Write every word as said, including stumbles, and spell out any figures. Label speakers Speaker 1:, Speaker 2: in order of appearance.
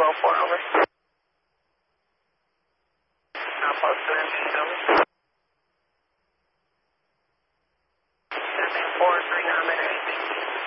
Speaker 1: oh four, over. Outpost to M P, over. Seven four three nine minutes.